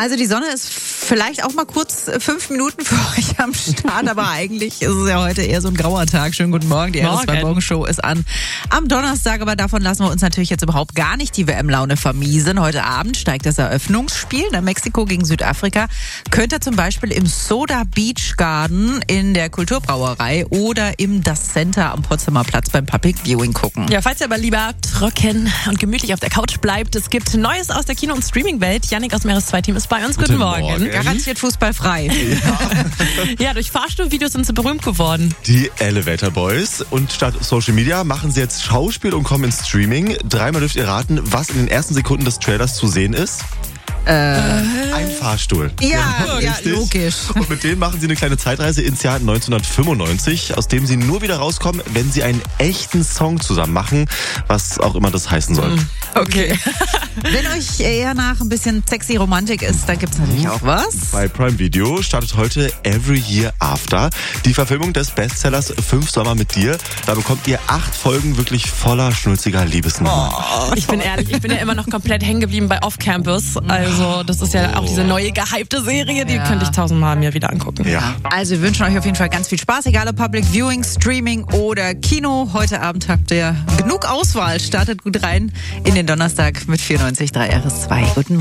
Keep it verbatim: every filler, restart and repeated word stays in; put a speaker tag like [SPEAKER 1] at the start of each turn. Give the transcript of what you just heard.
[SPEAKER 1] Also die Sonne ist vielleicht auch mal kurz fünf Minuten für euch am Start, aber eigentlich ist es ja heute eher so ein grauer Tag. Schönen guten Morgen, die R S zwei Morgenshow ist an am Donnerstag, aber davon lassen wir uns natürlich jetzt überhaupt gar nicht die W M-Laune vermiesen. Heute Abend steigt das Eröffnungsspiel, ne? Mexiko gegen Südafrika. Könnt ihr zum Beispiel im Soda Beach Garden in der Kulturbrauerei oder im Das Center am Potsdamer Platz beim Public Viewing gucken.
[SPEAKER 2] Ja, falls ihr aber lieber trocken und gemütlich auf der Couch bleibt, es gibt Neues aus der Kino- und Streaming-Welt. Yannick aus dem R S zwei Team ist bei uns. Guten,
[SPEAKER 3] Guten
[SPEAKER 2] Morgen.
[SPEAKER 3] Morgen.
[SPEAKER 1] Garantiert fußballfrei.
[SPEAKER 2] Ja, ja, durch Fahrstuhlvideos sind sie berühmt geworden.
[SPEAKER 3] Die Elevator Boys. Und statt Social Media machen sie jetzt Schauspiel und kommen ins Streaming. Dreimal dürft ihr raten, was in den ersten Sekunden des Trailers zu sehen ist.
[SPEAKER 1] Äh,
[SPEAKER 3] Ein Fahrstuhl.
[SPEAKER 1] ja, ja,
[SPEAKER 3] richtig.
[SPEAKER 1] logisch.
[SPEAKER 3] Und mit denen machen sie eine kleine Zeitreise ins Jahr neunzehnhundertfünfundneunzig, aus dem sie nur wieder rauskommen, wenn sie einen echten Song zusammen machen, was auch immer das heißen soll.
[SPEAKER 1] Okay. Wenn euch eher nach ein bisschen sexy Romantik ist, dann gibt's natürlich auch was.
[SPEAKER 3] Bei Prime Video startet heute Every Year After, die Verfilmung des Bestsellers Fünf Sommer mit dir. Da bekommt ihr acht Folgen wirklich voller schnulziger Liebesnummern.
[SPEAKER 1] Oh,
[SPEAKER 2] Ich bin ehrlich, ich bin ja immer noch komplett hängen geblieben bei Off Campus. Also das ist ja auch diese neue gehypte Serie, die
[SPEAKER 1] Ja.
[SPEAKER 2] könnte ich tausendmal mir wieder angucken.
[SPEAKER 3] Ja.
[SPEAKER 1] Also wir wünschen euch auf jeden Fall ganz viel Spaß, egal ob Public Viewing, Streaming oder Kino. Heute Abend habt ihr genug Auswahl. Startet gut rein in den Donnerstag mit vierundneunzig Komma drei R S zwei. Guten Morgen.